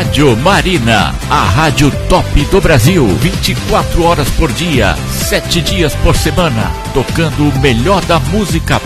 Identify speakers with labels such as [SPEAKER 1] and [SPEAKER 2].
[SPEAKER 1] Rádio Marina, a rádio top do Brasil, 24 horas por dia, 7 dias por semana, tocando o melhor da música